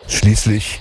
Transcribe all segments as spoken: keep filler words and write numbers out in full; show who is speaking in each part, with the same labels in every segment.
Speaker 1: Schließlich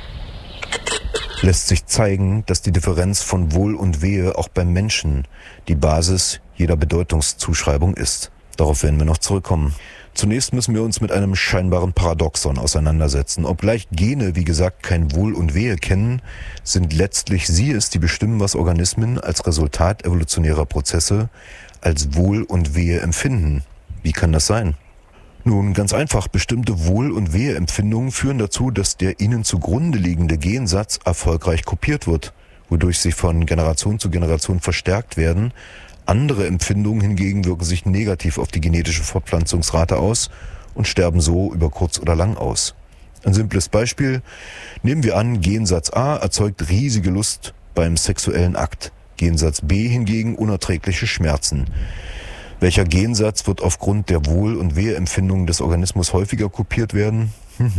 Speaker 1: lässt sich zeigen, dass die Differenz von Wohl und Wehe auch beim Menschen die Basis jeder Bedeutungszuschreibung ist. Darauf werden wir noch zurückkommen. Zunächst müssen wir uns mit einem scheinbaren Paradoxon auseinandersetzen. Obgleich Gene, wie gesagt, kein Wohl und Wehe kennen, sind letztlich sie es, die bestimmen, was Organismen als Resultat evolutionärer Prozesse als Wohl und Wehe empfinden. Wie kann das sein? Nun, ganz einfach, bestimmte Wohl- und Weheempfindungen führen dazu, dass der ihnen zugrunde liegende Gensatz erfolgreich kopiert wird, wodurch sie von Generation zu Generation verstärkt werden. Andere Empfindungen hingegen wirken sich negativ auf die genetische Fortpflanzungsrate aus und sterben so über kurz oder lang aus. Ein simples Beispiel: Nehmen wir an, Gensatz A erzeugt riesige Lust beim sexuellen Akt, Gensatz B hingegen unerträgliche Schmerzen. Welcher Gensatz wird aufgrund der Wohl- und Weheempfindungen des Organismus häufiger kopiert werden?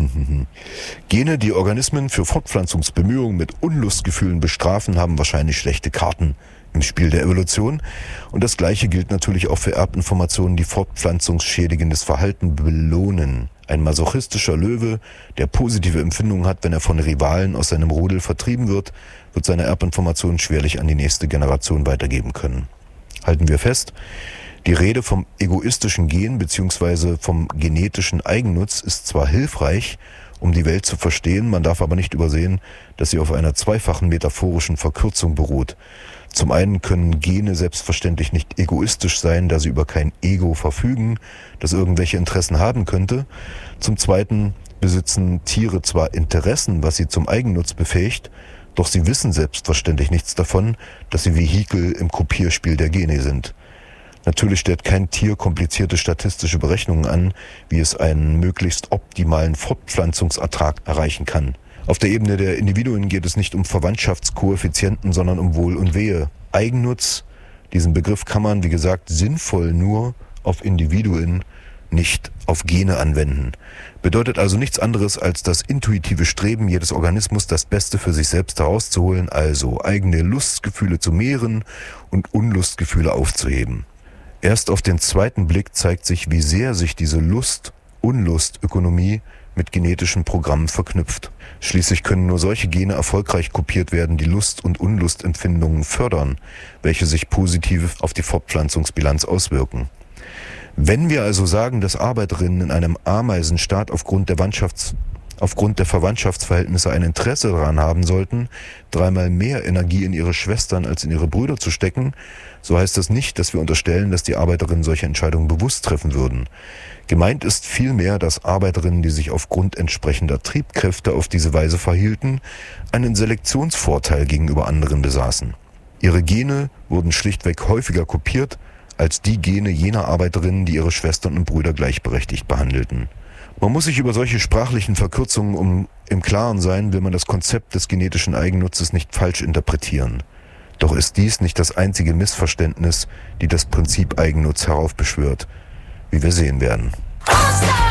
Speaker 1: Gene, die Organismen für Fortpflanzungsbemühungen mit Unlustgefühlen bestrafen, haben wahrscheinlich schlechte Karten im Spiel der Evolution. Und das Gleiche gilt natürlich auch für Erbinformationen, die fortpflanzungsschädigendes Verhalten belohnen. Ein masochistischer Löwe, der positive Empfindungen hat, wenn er von Rivalen aus seinem Rudel vertrieben wird, wird seine Erbinformationen schwerlich an die nächste Generation weitergeben können. Halten wir fest: Die Rede vom egoistischen Gen bzw. vom genetischen Eigennutz ist zwar hilfreich, um die Welt zu verstehen, man darf aber nicht übersehen, dass sie auf einer zweifachen metaphorischen Verkürzung beruht. Zum einen können Gene selbstverständlich nicht egoistisch sein, da sie über kein Ego verfügen, das irgendwelche Interessen haben könnte. Zum zweiten besitzen Tiere zwar Interessen, was sie zum Eigennutz befähigt, doch sie wissen selbstverständlich nichts davon, dass sie Vehikel im Kopierspiel der Gene sind. Natürlich stellt kein Tier komplizierte statistische Berechnungen an, wie es einen möglichst optimalen Fortpflanzungsertrag erreichen kann. Auf der Ebene der Individuen geht es nicht um Verwandtschaftskoeffizienten, sondern um Wohl und Wehe. Eigennutz, diesen Begriff kann man, wie gesagt, sinnvoll nur auf Individuen, nicht auf Gene anwenden. Bedeutet also nichts anderes als das intuitive Streben jedes Organismus, das Beste für sich selbst herauszuholen, also eigene Lustgefühle zu mehren und Unlustgefühle aufzuheben. Erst auf den zweiten Blick zeigt sich, wie sehr sich diese Lust-Unlust-Ökonomie mit genetischen Programmen verknüpft. Schließlich können nur solche Gene erfolgreich kopiert werden, die Lust- und Unlustempfindungen fördern, welche sich positiv auf die Fortpflanzungsbilanz auswirken. Wenn wir also sagen, dass Arbeiterinnen in einem Ameisenstaat aufgrund der Wandschafts- aufgrund der Verwandtschaftsverhältnisse ein Interesse daran haben sollten, dreimal mehr Energie in ihre Schwestern als in ihre Brüder zu stecken, so heißt das nicht, dass wir unterstellen, dass die Arbeiterinnen solche Entscheidungen bewusst treffen würden. Gemeint ist vielmehr, dass Arbeiterinnen, die sich aufgrund entsprechender Triebkräfte auf diese Weise verhielten, einen Selektionsvorteil gegenüber anderen besaßen. Ihre Gene wurden schlichtweg häufiger kopiert als die Gene jener Arbeiterinnen, die ihre Schwestern und Brüder gleichberechtigt behandelten. Man muss sich über solche sprachlichen Verkürzungen um, im Klaren sein, will man das Konzept des genetischen Eigennutzes nicht falsch interpretieren. Doch ist dies nicht das einzige Missverständnis, die das Prinzip Eigennutz heraufbeschwört, wie wir sehen werden.